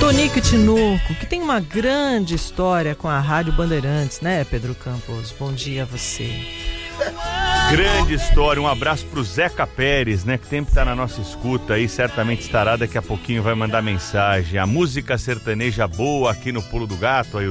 Tonico e Tinoco, que tem uma grande história com a Rádio Bandeirantes, né, Pedro Campos? Bom dia a você. Grande história, um abraço pro Zeca Pérez, né, que sempre tá na nossa escuta aí, certamente estará, daqui a pouquinho vai mandar mensagem. A música sertaneja boa aqui no Pulo do Gato, aí